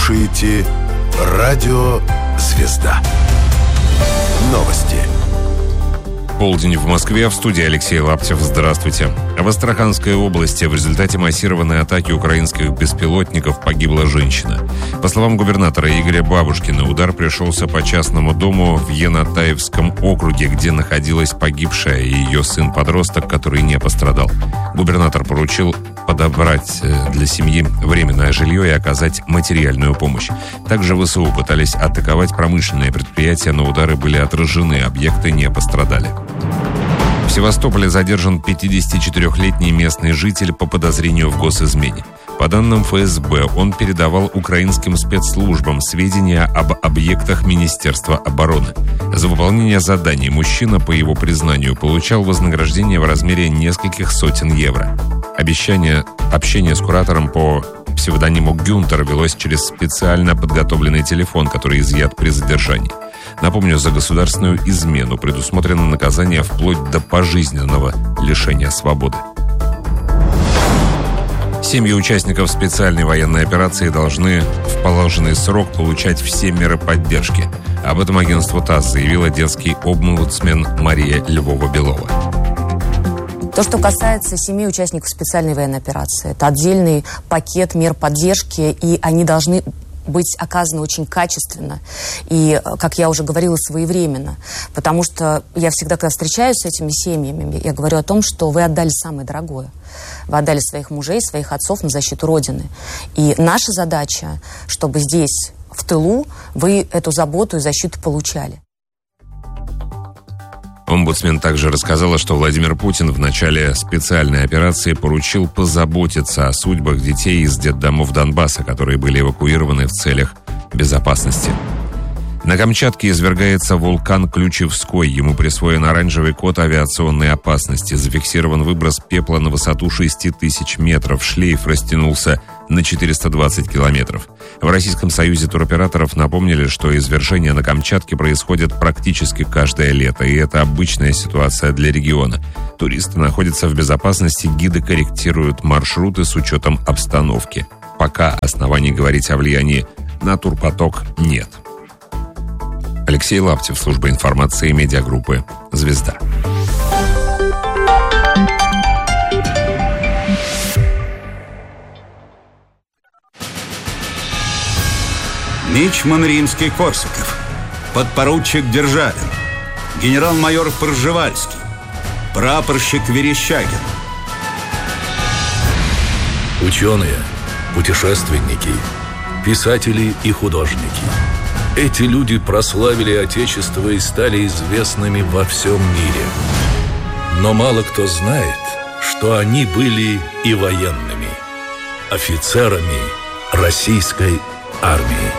слушаете радио «Звезда». Новости. Полдень в Москве. В студии Алексей Лаптев. Здравствуйте. В Астраханской области в результате массированной атаки украинских беспилотников погибла женщина. По словам губернатора Игоря Бабушкина, удар пришелся по частному дому в Янатаевском округе, где находилась погибшая и ее сын-подросток, который не пострадал. Губернатор поручил подобрать для семьи временное жилье и оказать материальную помощь. Также ВСУ пытались атаковать промышленные предприятия, но удары были отражены, объекты не пострадали. В Севастополе задержан 54-летний местный житель по подозрению в госизмене. По данным ФСБ, он передавал украинским спецслужбам сведения об объектах Министерства обороны. За выполнение заданий мужчина, по его признанию, получал вознаграждение в размере нескольких сотен евро. Общение с куратором по псевдониму Гюнтер велось через специально подготовленный телефон, который изъят при задержании. Напомню, за государственную измену предусмотрено наказание вплоть до пожизненного лишения свободы. Семьи участников специальной военной операции должны в положенный срок получать все меры поддержки. Об этом агентству ТАСС заявила детский омбудсмен Мария Львова-Белова. То, что касается семей участников специальной военной операции, это отдельный пакет мер поддержки, и они должны быть оказаны очень качественно и, как я уже говорила, своевременно. Потому что я всегда, когда встречаюсь с этими семьями, я говорю о том, что вы отдали самое дорогое. Вы отдали своих мужей, своих отцов на защиту Родины. И наша задача, чтобы здесь, в тылу, вы эту заботу и защиту получали. Омбудсмен также рассказала, что Владимир Путин в начале специальной операции поручил позаботиться о судьбах детей из детдомов Донбасса, которые были эвакуированы в целях безопасности. На Камчатке извергается вулкан Ключевской. Ему присвоен оранжевый код авиационной опасности. Зафиксирован выброс пепла на высоту 6000 метров. Шлейф растянулся на 420 километров. В Российском союзе туроператоров напомнили, что извержения на Камчатке происходят практически каждое лето, и это обычная ситуация для региона. Туристы находятся в безопасности, гиды корректируют маршруты с учетом обстановки. Пока оснований говорить о влиянии на турпоток нет. Алексей Лаптев, служба информации медиагруппы «Звезда». Мичман Римский-Корсаков, подпоручик Державин, генерал-майор Пржевальский, прапорщик Верещагин. Ученые, путешественники, писатели и художники. Эти люди прославили Отечество и стали известными во всем мире. Но мало кто знает, что они были и военными, офицерами российской армии.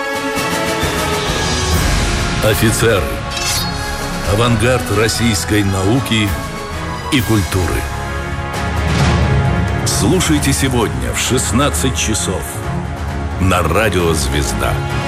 Офицеры. Авангард российской науки и культуры. Слушайте сегодня в 16 часов на радио «Звезда».